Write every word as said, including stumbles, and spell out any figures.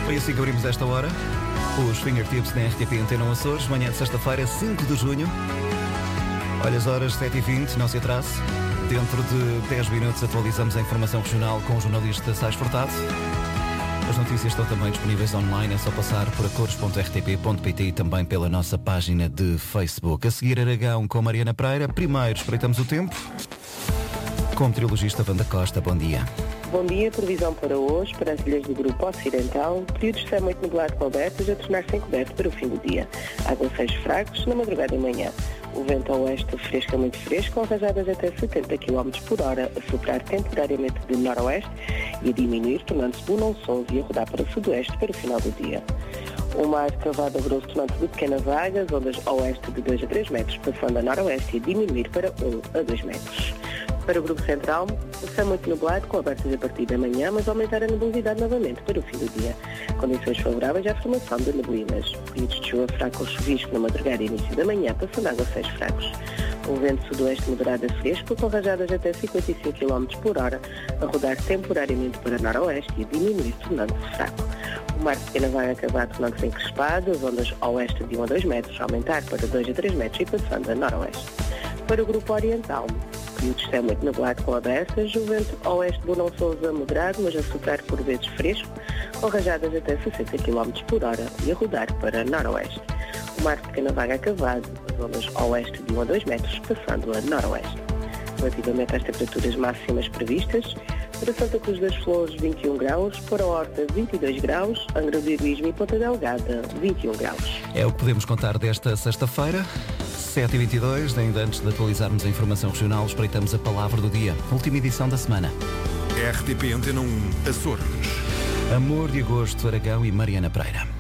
Foi assim que abrimos esta hora. Os Fingertips na R T P Antena Açores, manhã de sexta-feira, cinco de junho. Olha as horas, sete e vinte, não se atrase. Dentro de dez minutos atualizamos a informação regional com o jornalista Sais Furtado. As notícias estão também disponíveis online, é só passar por acores ponto r t p ponto p t e também pela nossa página de Facebook. A seguir, Aragão com Mariana Pereira. Primeiro, espreitamos o tempo. Com o meteorologista Wanda Costa, bom dia. Bom dia, previsão para hoje, para as ilhas do Grupo Ocidental, períodos de céu muito nublado com abertos a tornar-se encoberto para o fim do dia. Aguaceiros fracos na madrugada e manhã. O vento a oeste fresco a muito fresco, com rajadas até setenta quilómetros por hora, a soprar temporariamente de noroeste e a diminuir, tornando-se do não sons e a rodar para o sudoeste para o final do dia. O mar cavado a grosso tornando de pequenas vagas, ondas a oeste de dois a três metros, passando a noroeste e a diminuir para um a dois metros. Para o Grupo Central, o céu muito nublado, com abertas a partir da manhã, mas aumentar a nebulosidade novamente para o fim do dia. Condições favoráveis à formação de neblinas. Períodos de chuva fraco ou chuvisco na madrugada e início da manhã, passando a aguaceiros fracos. O vento sudoeste moderado a fresco, com rajadas até cinquenta e cinco quilómetros por hora, a rodar temporariamente para noroeste e a diminuir, tornando-se fraco. O mar de pequena vaga acabado tornando-se encrespado, as ondas a oeste de um a dois metros, aumentar para dois a três metros e passando a noroeste. Para o Grupo Oriental, períodos de céu muito nublado com abertas, o vento a oeste do não Sousa moderado, mas a soprar por vezes fresco, com rajadas até sessenta quilómetros por hora e a rodar para noroeste. O mar de pequena vaga acabado, as ondas a oeste de um a dois metros, passando a noroeste. Relativamente às temperaturas máximas previstas, para Santa Cruz das Flores, vinte e um graus, para a Horta, vinte e dois graus, Angra do Heroísmo e Ponta Delgada, vinte e um graus. É o que podemos contar desta sexta-feira, sete e vinte e dois, ainda antes de atualizarmos a informação regional, espreitamos a palavra do dia, última edição da semana. R T P Antena um, Açores. Amor de Agosto, Aragão e Mariana Pereira.